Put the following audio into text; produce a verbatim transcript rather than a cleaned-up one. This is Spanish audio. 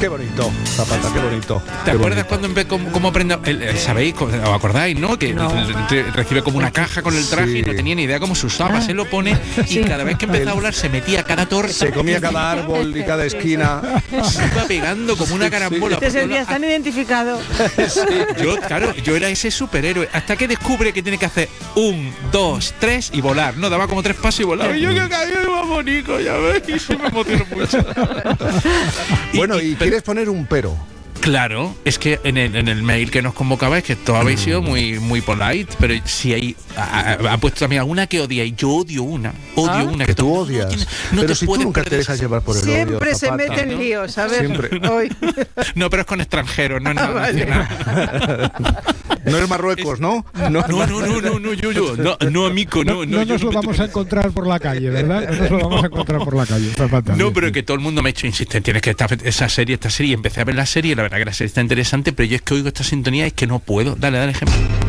Qué bonito, Zapata, qué bonito. ¿Te qué acuerdas bonito. cuando empe- cómo, cómo aprende? el- el- ¿Sabéis? ¿Os acordáis, no? Que No. re- recibe como una caja con el traje Sí. y no tenía ni idea cómo se usaba. Se lo pone y cada vez que empezaba a volar se metía a cada torta. Se comía cada árbol y cada esquina. Se iba pegando como una carambola. Te sentías tan identificado. Yo, claro, yo era ese superhéroe. Hasta que descubre que tiene que hacer un, dos, tres y volar. No, daba como tres pasos y volaba. Y yo que caí más bonito, ya ves. Y sí me emocionó mucho. Bueno, y quieres poner un pero. Claro, es que en el, en el mail que nos convocaba es que todos habéis sido muy, muy polite, pero si hay ha, ha puesto también alguna que odia y yo odio una, odio ¿Ah? una Que tú todo- odias. No, tiene- no pero te si tú puedes nunca te perder dejas esa- llevar por el odio, Siempre se Zapata. mete en líos, a ver, Siempre. hoy. No, pero es con extranjeros, no es nada nacional. No es Marruecos, ¿no? No, No, no, no, no, no, yo, yo, no, no, amigo, no, No, no, no yo nos no lo me vamos toco. a encontrar por la calle, ¿verdad? No nos lo vamos a encontrar por la calle. Zapata. No, pero que todo el mundo me ha hecho insistir, tienes que estar esa serie, esta serie, y empecé a ver la serie, y la verdad que la serie está interesante, pero yo es que oigo esta sintonía y es que no puedo. Dale, dale, ejemplo.